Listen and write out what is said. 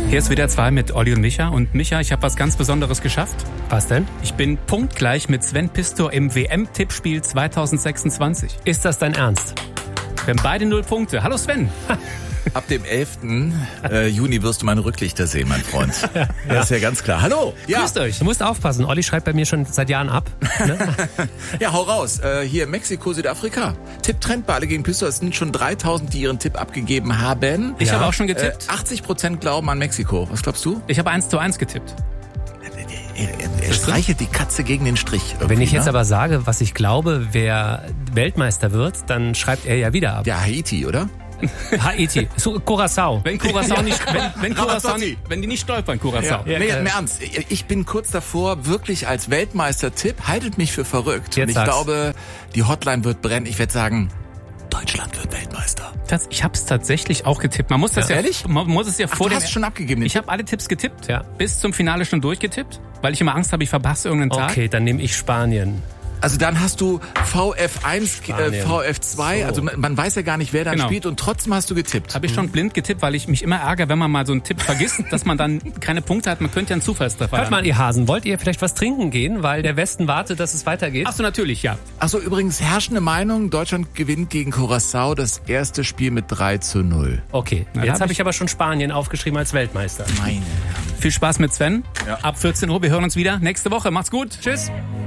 Hier ist WDR 2 mit Olli und Micha. Und Micha, ich habe was ganz Besonderes geschafft. Was denn? Ich bin punktgleich mit Sven Pistor im WM-Tippspiel 2026. Ist das dein Ernst? Wir haben beide 0 Punkte. Hallo Sven. Ab dem 11. Juni wirst du meine Rücklichter sehen, mein Freund. Das ist ja ganz klar. Hallo. Ja. Grüßt euch. Du musst aufpassen. Olli schreibt bei mir schon seit Jahren ab. Ne? Ja, hau raus. Hier Mexiko, Südafrika. Tipptrend bei alle gegen Pistor. Es sind schon 3000, die ihren Tipp abgegeben haben. Ich habe auch schon getippt. 80% glauben an Mexiko. Was glaubst du? Ich habe 1:1 getippt. Er streichelt die Katze gegen den Strich. Wenn ich jetzt aber sage, was ich glaube, wer Weltmeister wird, dann schreibt er ja wieder ab. Ja, Haiti, oder? Haiti. So, Curaçao. Wenn Curaçao nicht, wenn die nicht stolpern, Curaçao. Ja. Nee, im Ernst. Ich bin kurz davor, wirklich als Weltmeister-Tipp, haltet mich für verrückt. Jetzt Und ich sag's. glaube, die Hotline wird brennen. Ich werde sagen, Deutschland wird Weltmeister. Ich habe es tatsächlich auch getippt. Man muss das ja, Ehrlich? Man muss es ja Ach, vor du dem. hast schon abgegeben. Ich habe alle Tipps getippt. Ja. Bis zum Finale schon durchgetippt, weil ich immer Angst habe, ich verpasse irgendeinen Tag. Okay, dann nehme ich Spanien. Also dann hast du VF1, Spanien. VF2, So. also man weiß ja gar nicht, wer dann Genau. spielt und trotzdem hast du getippt. Habe ich schon blind getippt, weil ich mich immer ärgere, wenn man mal so einen Tipp vergisst, dass man dann keine Punkte hat. Man könnte ja einen Zufallstreffer Hört haben. mal, ihr Hasen, wollt ihr vielleicht was trinken gehen, weil der Westen wartet, dass es weitergeht? Ach so, natürlich, ja. Achso, übrigens herrschende Meinung, Deutschland gewinnt gegen Curaçao das erste Spiel mit 3:0. Okay, Na, jetzt hab habe ich aber schon Spanien aufgeschrieben als Weltmeister. Meine Herren. Viel Spaß mit Sven. Ja. Ab 14 Uhr. Wir hören uns wieder nächste Woche. Macht's gut. Tschüss.